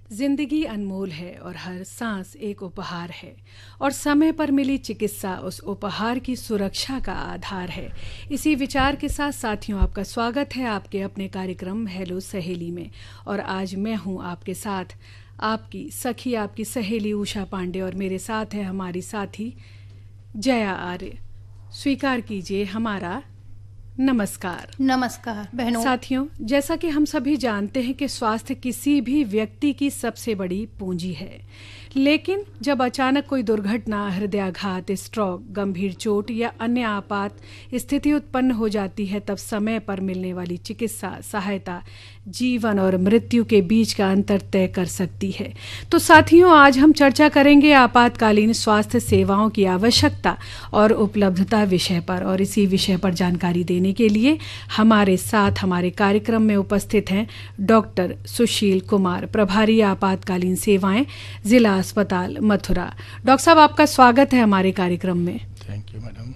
जिंदगी अनमोल है और हर सांस एक उपहार है और समय पर मिली चिकित्सा उस उपहार की सुरक्षा का आधार है। इसी विचार के साथ साथियों, आपका स्वागत है आपके अपने कार्यक्रम हेलो सहेली में। और आज मैं हूं आपके साथ, आपकी सखी, आपकी सहेली उषा पांडे, और मेरे साथ है हमारी साथी जया आर्य। स्वीकार कीजिए हमारा नमस्कार। नमस्कार बहनों। साथियों, जैसा कि हम सभी जानते हैं कि स्वास्थ्य किसी भी व्यक्ति की सबसे बड़ी पूंजी है, लेकिन जब अचानक कोई दुर्घटना, हृदयाघात, स्ट्रोक, गंभीर चोट या अन्य आपात स्थिति उत्पन्न हो जाती है, तब समय पर मिलने वाली चिकित्सा सहायता जीवन और मृत्यु के बीच का अंतर तय कर सकती है। तो साथियों, आज हम चर्चा करेंगे आपातकालीन स्वास्थ्य सेवाओं की आवश्यकता और उपलब्धता विषय पर। और इसी विषय पर जानकारी देने के लिए हमारे साथ हमारे कार्यक्रम में उपस्थित हैं डॉक्टर सुशील कुमार, प्रभारी आपातकालीन सेवाएं, जिला अस्पताल मथुरा। डॉक्टर साहब, आपका स्वागत है हमारे कार्यक्रम में। Thank you madam.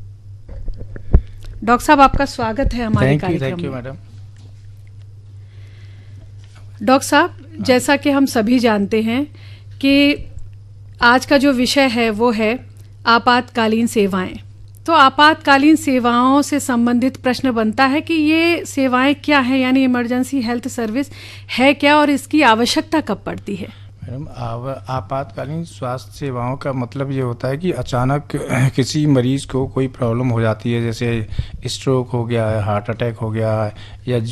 डॉक्टर साहब, आपका स्वागत है हमारे कार्यक्रम थैंक यू में। मैडम। डॉक्टर साहब, जैसा कि हम सभी जानते हैं कि आज का जो विषय है वो है आपातकालीन सेवाएं। तो आपातकालीन सेवाओं से संबंधित प्रश्न बनता है कि ये सेवाएं क्या हैं, यानी इमरजेंसी हेल्थ सर्विस है क्या और इसकी आवश्यकता कब पड़ती है? मैडम, आपातकालीन स्वास्थ्य सेवाओं का मतलब ये होता है कि अचानक किसी मरीज को कोई प्रॉब्लम हो जाती है, जैसे स्ट्रोक हो गया है, हार्ट अटैक हो गया है, या